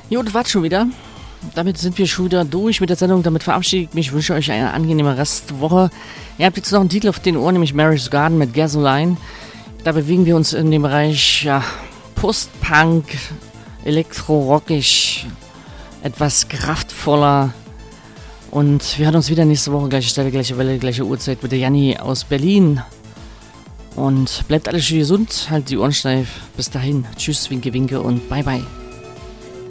Jo, das war's schon wieder. Damit sind wir schon wieder durch mit der Sendung. Damit verabschiede ich mich. Wünsche euch eine angenehme Restwoche. Ihr habt jetzt noch einen Titel auf den Ohren, nämlich Mary's Garden mit Gasoline. Da bewegen wir uns in dem Bereich Post-Punk, Elektro-Rockig, etwas kraftvoller. Und wir hören uns wieder nächste Woche, gleiche Stelle, gleiche Welle, gleiche Uhrzeit mit der Janni aus Berlin. Und bleibt alle schön gesund, halt die Ohren steif. Bis dahin, tschüss, winke, winke und bye, bye.